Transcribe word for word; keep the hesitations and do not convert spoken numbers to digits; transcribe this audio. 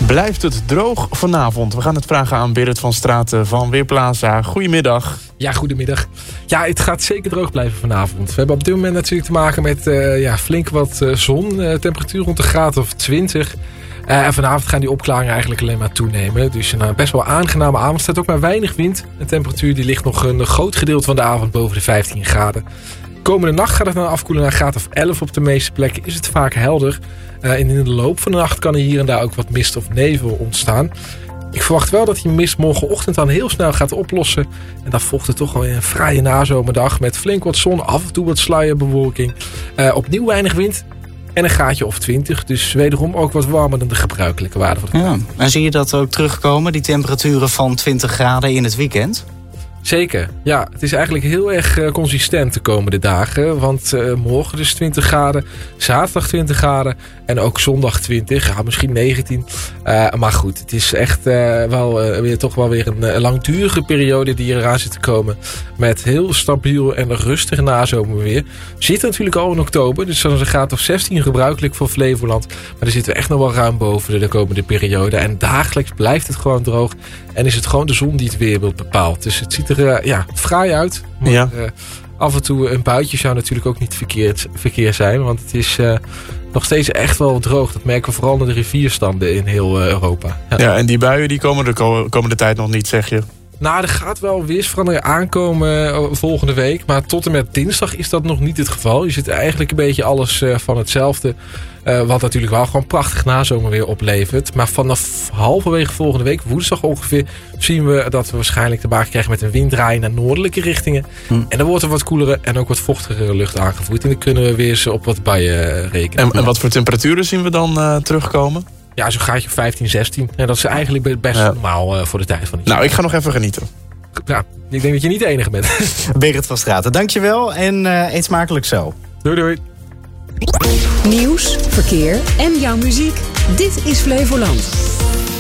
Blijft het droog vanavond? We gaan het vragen aan Birrit van Straten van Weerplaza. Goedemiddag. Ja, goedemiddag. Ja, het gaat zeker droog blijven vanavond. We hebben op dit moment natuurlijk te maken met uh, ja, flink wat uh, zon. Uh, temperatuur rond de graad of twintig. Uh, en vanavond gaan die opklaringen eigenlijk alleen maar toenemen. Dus een uh, best wel aangename avond. Er staat ook maar weinig wind. De temperatuur die ligt nog een groot gedeelte van de avond boven de vijftien graden. Komende nacht gaat het dan afkoelen naar een graad of elf. Op de meeste plekken is het vaak helder. Uh, en in de loop van de nacht kan er hier en daar ook wat mist of nevel ontstaan. Ik verwacht wel dat die mist morgenochtend dan heel snel gaat oplossen. En dan volgt het toch wel een fraaie nazomerdag met flink wat zon, af en toe wat sluierbewolking. Uh, opnieuw weinig wind en een graadje of twintig. Dus wederom ook wat warmer dan de gebruikelijke waarde van de ja. En zie je dat ook terugkomen, die temperaturen van twintig graden in het weekend? Zeker, ja. Het is eigenlijk heel erg uh, consistent de komende dagen. Want uh, morgen dus twintig graden, zaterdag twintig graden en ook zondag twintig, ja, misschien negentien. Uh, maar goed, het is echt uh, wel uh, weer, toch wel weer een, een langdurige periode die eraan zit te komen. Met heel stabiel en rustig nazomerweer. We zitten natuurlijk al in oktober, dus dan is een graad of zestien gebruikelijk voor Flevoland. Maar daar zitten we echt nog wel ruim boven de, de komende periode. En dagelijks blijft het gewoon droog. En is het gewoon de zon die het weerbeeld bepaalt. Dus het ziet er uh, ja, fraai uit. Maar ja. uh, af en toe een buitje zou natuurlijk ook niet verkeerd, verkeerd zijn. Want het is uh, nog steeds echt wel droog. Dat merken we vooral naar de rivierstanden in heel uh, Europa. Ja. ja, en die buien die komen de komende tijd nog niet, zeg je? Nou, er gaat wel weersverandering aankomen volgende week. Maar tot en met dinsdag is dat nog niet het geval. Je zit eigenlijk een beetje alles uh, van hetzelfde. Uh, wat natuurlijk wel gewoon prachtig nazomerweer oplevert. Maar vanaf halverwege volgende week, woensdag ongeveer, zien we dat we waarschijnlijk te maken krijgen met een winddraai naar noordelijke richtingen. Hm. En dan wordt er wat koelere en ook wat vochtigere lucht aangevoerd. En dan kunnen we weer eens op wat buien rekenen. En, en wat voor temperaturen zien we dan uh, terugkomen? Ja, zo'n graadje vijftien, zestien. En dat is eigenlijk best ja. normaal uh, voor de tijd van het jaar. Nou, ik ga nog even genieten. Ja, ik denk dat je niet de enige bent. Birrit van Straten, dankjewel en uh, eet smakelijk zo. Doei doei. Nieuws, verkeer en jouw muziek. Dit is Flevoland.